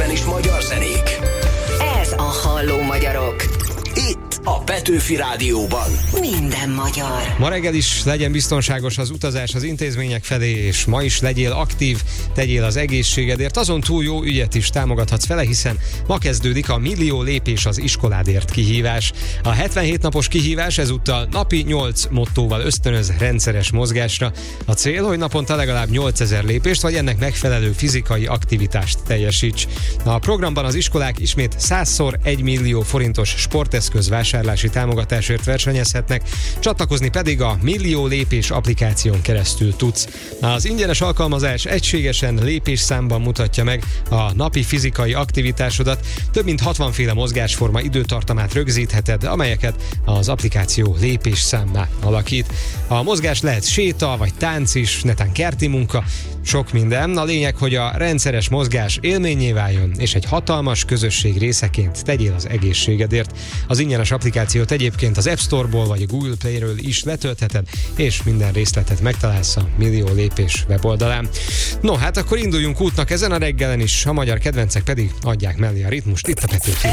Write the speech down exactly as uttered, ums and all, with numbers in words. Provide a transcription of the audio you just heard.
nyelven is magyar zenék. Ez a Halló Magyarok. Itt a Petőfi Rádióban. Minden magyar. Ma reggel is legyen biztonságos az utazás az intézmények felé, és ma is legyél aktív, tegyél az egészségedért. Azon túl jó ügyet is támogathatsz vele, hiszen ma kezdődik a Millió lépés az iskoládért kihívás. A hetvenhét napos kihívás ezúttal napi nyolc mottóval ösztönöz rendszeres mozgásra. A cél, hogy naponta legalább nyolcezer lépést vagy ennek megfelelő fizikai aktivitást teljesíts. A programban az iskolák ismét százszor egy millió forintos sporteszköz vásárlási támogatásért versenyezhetnek, csatlakozni pedig a Millió lépés applikáción keresztül tudsz. Az ingyenes alkalmazás egységesen lépésszámban mutatja meg a napi fizikai aktivitásodat, több mint hatvan féle mozgásforma időtartamát rögzítheted, amelyeket az applikáció lépésszámmá alakít. A mozgás lehet séta vagy tánc is, netán kerti munka, sok minden. A lényeg, hogy a rendszeres mozgás élménnyé váljon, és egy hatalmas közösség részeként tegyél az egészségedért. Az ingyenes applikációt egyébként az App Store-ból vagy a Google Play-ről is letöltheted, és minden részletet megtalálsz a Millió lépés weboldalán. No, hát akkor induljunk útnak ezen a reggelen is, a magyar kedvencek pedig adják mellé a ritmust itt a Petőfi